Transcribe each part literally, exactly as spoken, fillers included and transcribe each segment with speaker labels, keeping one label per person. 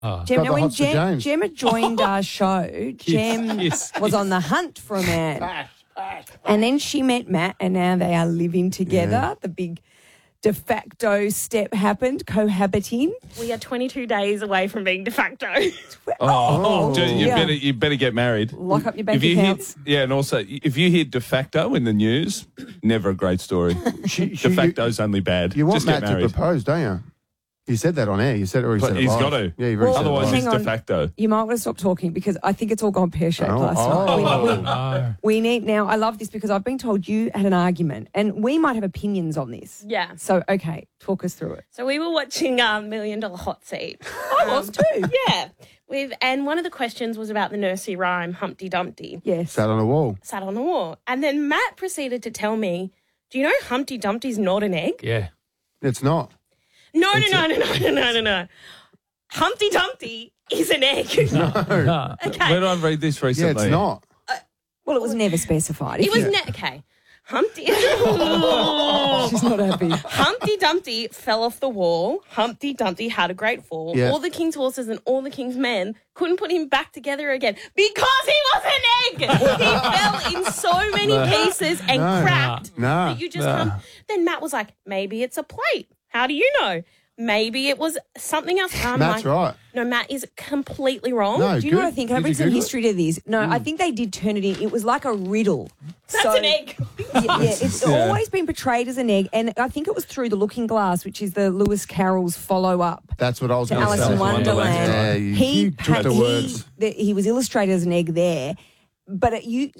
Speaker 1: Oh.
Speaker 2: Gem,
Speaker 3: Got
Speaker 2: now
Speaker 3: the
Speaker 2: when
Speaker 3: hots for
Speaker 2: Gem,
Speaker 3: James.
Speaker 2: Gemma joined our show, Gem
Speaker 1: yes,
Speaker 2: was on the hunt for a man. And then she met Matt, and now they are living together.
Speaker 3: Yeah.
Speaker 2: The big de facto step happened, cohabiting.
Speaker 4: We are twenty-two days away from being de facto.
Speaker 1: Oh, dude, you
Speaker 2: yeah.
Speaker 1: better you better get married.
Speaker 2: Lock up your bank
Speaker 1: if you
Speaker 2: accounts.
Speaker 1: Hear, yeah, and also if you hear de facto in the news, never a great story.
Speaker 3: She, she,
Speaker 1: De facto's only bad.
Speaker 3: You want
Speaker 1: Just
Speaker 3: Matt
Speaker 1: get
Speaker 3: to
Speaker 1: married.
Speaker 3: propose, don't you? You said that on air. You said it, or you
Speaker 1: But
Speaker 3: said it
Speaker 1: he's
Speaker 3: live.
Speaker 1: got to.
Speaker 3: Yeah, you've already
Speaker 2: Well,
Speaker 3: said it
Speaker 1: Otherwise,
Speaker 3: live.
Speaker 1: it's
Speaker 2: hang
Speaker 1: de
Speaker 2: on.
Speaker 1: facto.
Speaker 2: You might want to stop talking because I think it's all gone pear-shaped
Speaker 3: Oh,
Speaker 2: last
Speaker 3: oh.
Speaker 2: night. We,
Speaker 1: Oh,
Speaker 2: we-
Speaker 1: no.
Speaker 2: we need now, I love this because I've been told you had an argument and we might have opinions on this.
Speaker 4: Yeah.
Speaker 2: So, okay, talk us through it.
Speaker 4: So we were watching um, Million Dollar Hot Seat.
Speaker 2: I was too.
Speaker 4: Yeah. With and one of the questions was about the nursery rhyme Humpty Dumpty.
Speaker 2: Yes.
Speaker 3: Sat on a wall.
Speaker 4: Sat on the wall. And then Matt proceeded to tell me, do you know Humpty Dumpty's not an egg?
Speaker 1: Yeah.
Speaker 3: It's not.
Speaker 4: No, no, no, no, no, no, no, no, no. Humpty Dumpty is an egg.
Speaker 1: No.
Speaker 4: Okay.
Speaker 1: Where did I read this
Speaker 3: Yeah,
Speaker 1: recently?
Speaker 3: it's not.
Speaker 2: Well, it was never specified.
Speaker 4: It
Speaker 2: If
Speaker 4: was
Speaker 2: you-
Speaker 4: ne- okay. Humpty
Speaker 2: She's not happy.
Speaker 4: Humpty Dumpty fell off the wall. Humpty Dumpty had a great fall.
Speaker 3: Yeah.
Speaker 4: All the king's horses and all the king's men couldn't put him back together again because he was an egg. He fell in so many pieces and
Speaker 3: No.
Speaker 4: cracked
Speaker 3: No.
Speaker 4: that you just
Speaker 1: No.
Speaker 4: can't. Then Matt was like, maybe it's a plate. How do you know? Maybe it was something else. I'm
Speaker 3: Matt's
Speaker 4: like,
Speaker 3: right.
Speaker 4: No, Matt is completely wrong.
Speaker 3: No,
Speaker 2: Do you know
Speaker 3: good.
Speaker 2: what I think? Can I
Speaker 3: Did
Speaker 2: bring
Speaker 3: you
Speaker 2: some
Speaker 3: Google it?
Speaker 2: history to this? No, I think they did turn it in. It was like a riddle.
Speaker 4: That's
Speaker 2: so,
Speaker 4: an egg.
Speaker 2: Yeah, yeah, it's
Speaker 1: Yeah.
Speaker 2: always been portrayed as an egg, and I think it was through The Looking Glass, which is the Lewis Carroll's follow-up
Speaker 3: That's what I was
Speaker 2: to
Speaker 3: going to
Speaker 2: Alice
Speaker 3: say.
Speaker 2: in Wonderland.
Speaker 3: Yeah, you,
Speaker 2: he
Speaker 3: you took
Speaker 2: had-
Speaker 3: the
Speaker 2: he,
Speaker 3: words.
Speaker 2: the, he was illustrated as an egg there, but it, you.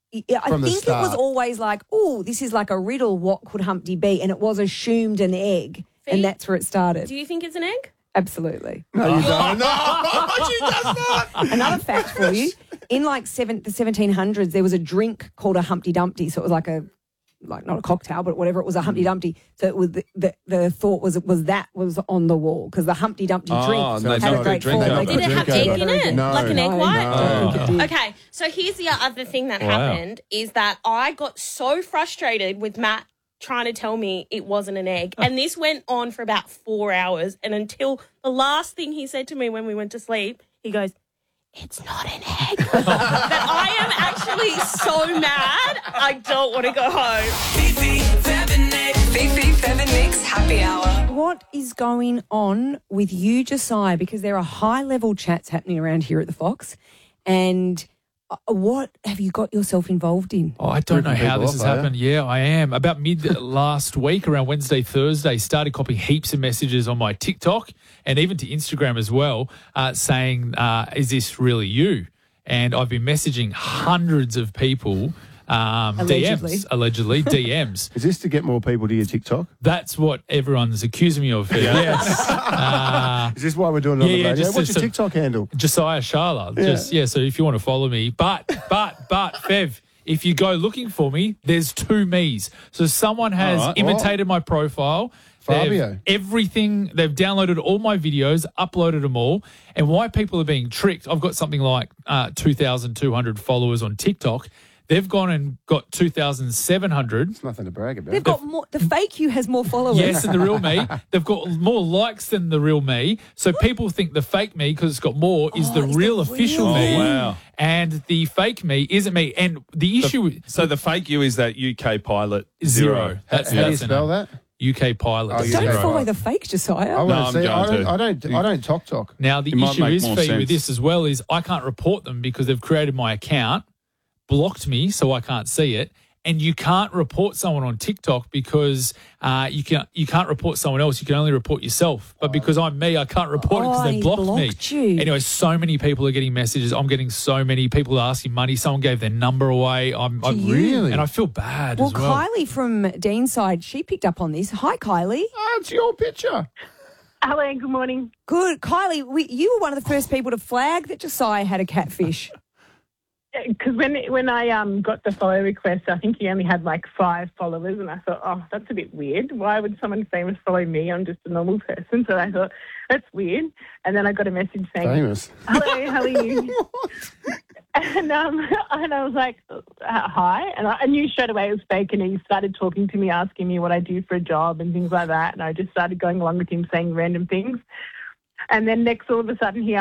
Speaker 2: I
Speaker 3: From the
Speaker 2: think it was
Speaker 3: start.
Speaker 2: always like, oh, this is like a riddle. What could Humpty be? And it was assumed an egg,
Speaker 4: Fee,
Speaker 2: and that's where it started.
Speaker 4: Do you think it's an egg?
Speaker 2: Absolutely.
Speaker 3: No, you don't. No, she does not.
Speaker 2: Another fact for you: in like seven, the seventeen hundreds, there was a drink called a Humpty Dumpty. So it was like a, like not a cocktail, but whatever. It was a Humpty Dumpty. So it was the, the, the thought was it was that was on the wall because the Humpty Dumpty
Speaker 1: Oh,
Speaker 2: drink
Speaker 1: no,
Speaker 2: had
Speaker 1: not
Speaker 2: a
Speaker 1: the
Speaker 2: great
Speaker 1: drink
Speaker 2: fall.
Speaker 1: over.
Speaker 2: They
Speaker 4: Did it
Speaker 2: could
Speaker 4: have
Speaker 2: drink
Speaker 4: egg in
Speaker 2: together
Speaker 4: it?
Speaker 2: again.
Speaker 3: No.
Speaker 4: Like an egg
Speaker 2: No,
Speaker 4: white?
Speaker 2: no, I don't think it did.
Speaker 4: Okay, so here's the other thing that
Speaker 1: Wow.
Speaker 4: happened is that I got so frustrated with Matt trying to tell me it wasn't an egg. And this went on for about four hours. And until the last thing he said to me when we went to sleep, he goes, it's not an egg. That I am actually so mad, I don't want to go home.
Speaker 5: Fifi, Feb and Nick. Fifi, Feb and Nick's Happy Hour.
Speaker 2: What is going on with you, Josiah? Because there are high-level chats happening around here at the Fox. And uh, what have you got yourself involved in?
Speaker 1: Oh, I don't know
Speaker 3: Ripping
Speaker 1: how
Speaker 3: people
Speaker 1: this has
Speaker 3: off, are you?
Speaker 1: happened. Yeah, I am. About mid last week, around Wednesday, Thursday, started copying heaps of messages on my TikTok and even to Instagram as well, uh, saying, uh, is this really you? And I've been messaging hundreds of people, um,
Speaker 2: Allegedly.
Speaker 1: D Ms, allegedly, D Ms.
Speaker 3: Is this to get more people to your TikTok?
Speaker 1: That's what everyone's accusing me of. Yes. Uh,
Speaker 3: Is this why we're doing it on
Speaker 1: Yeah,
Speaker 3: the
Speaker 1: yeah,
Speaker 3: radio?
Speaker 1: just-
Speaker 3: What's
Speaker 1: just
Speaker 3: your
Speaker 1: a-
Speaker 3: TikTok handle?
Speaker 1: Josiah Sharla.
Speaker 3: Yeah.
Speaker 1: Just yeah, so if you want to follow me. But but but Fev, if you go looking for me, there's two me's. So someone has
Speaker 3: All right.
Speaker 1: imitated my profile. They've-
Speaker 3: Fabio.
Speaker 1: Everything, they've downloaded all my videos, uploaded them all. And why people are being tricked, I've got something like uh, two thousand two hundred followers on TikTok. They've gone and got two thousand seven hundred.
Speaker 3: It's nothing to brag about.
Speaker 2: They've got more. The fake you has more followers.
Speaker 1: Yes, than the real me. They've got more likes than the real me. So people think the fake me, because it's got more, is
Speaker 2: Oh,
Speaker 1: the
Speaker 2: it's
Speaker 1: real
Speaker 2: the
Speaker 1: official
Speaker 2: real
Speaker 1: me.
Speaker 2: me.
Speaker 1: Wow. And the fake me isn't me. And the issue
Speaker 6: So the fake you is that U K pilot
Speaker 1: is zero. That's,
Speaker 3: How do you
Speaker 1: that's
Speaker 3: spell
Speaker 1: the name.
Speaker 3: that?
Speaker 1: U K pilot.
Speaker 3: Oh,
Speaker 1: That's
Speaker 3: you
Speaker 2: Don't
Speaker 3: Okay.
Speaker 1: zero.
Speaker 2: follow the fake, Josiah.
Speaker 3: I want
Speaker 6: I'm
Speaker 3: to see. I
Speaker 6: going
Speaker 3: don't, I don't. I don't talk talk.
Speaker 1: Now, the
Speaker 6: It might
Speaker 1: issue
Speaker 6: make
Speaker 1: is
Speaker 6: more
Speaker 1: for you
Speaker 6: sense.
Speaker 1: with this as well is I can't report them because they've created my account, blocked me so I can't see it. And you can't report someone on TikTok because uh, you can't you can't report someone else. You can only report yourself. But because I'm me, I can't report it
Speaker 2: Oh,
Speaker 1: because they
Speaker 2: he
Speaker 1: blocked,
Speaker 2: blocked
Speaker 1: me.
Speaker 2: you.
Speaker 1: Anyway, so many people are getting messages. I'm getting so many people are asking money. Someone gave their number away. I'm, I'm
Speaker 2: you?
Speaker 3: Really?
Speaker 1: and I feel bad
Speaker 2: Well,
Speaker 1: as well.
Speaker 2: Kylie from Deanside, she picked up on this. Hi, Kylie.
Speaker 3: Oh, it's your picture.
Speaker 7: Hello, good morning.
Speaker 2: Good. Kylie, we, you were one of the first people to flag that Josiah had a catfish.
Speaker 7: Because when when I um got the follow request, I think he only had like five followers, and I thought, oh, that's a bit weird. Why would someone famous follow me? I'm just a normal person. So I thought, that's weird. And then I got a message saying,
Speaker 3: Famous.
Speaker 7: hello, how are you? and um and I was like, uh, hi. And I, I knew straight away it was fake, and he started talking to me, asking me what I do for a job and things like that. And I just started going along with him saying random things. And then next, all of a sudden, he